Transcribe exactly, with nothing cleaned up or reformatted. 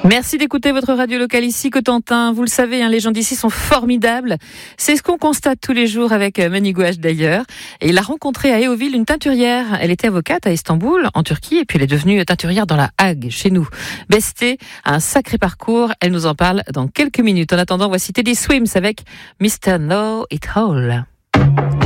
Merci d'écouter votre radio locale ici, Cotentin. Vous le savez, hein, les gens d'ici sont formidables. C'est ce qu'on constate tous les jours avec Manu Gouache d'ailleurs. Et il a rencontré à Héauville une teinturière. Elle était avocate à Istanbul, en Turquie, et puis elle est devenue teinturière dans la Hague, chez nous. Besté a un sacré parcours. Elle nous en parle dans quelques minutes. En attendant, voici Teddy Swims avec mister Know It All.